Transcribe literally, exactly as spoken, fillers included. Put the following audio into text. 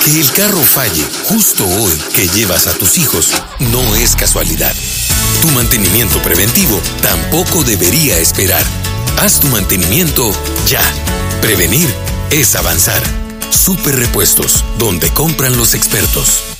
Que el carro falle justo hoy que llevas a tus hijos no es casualidad. Tu mantenimiento preventivo tampoco debería esperar. Haz tu mantenimiento ya. Prevenir es avanzar. Super Repuestos, donde compran los expertos.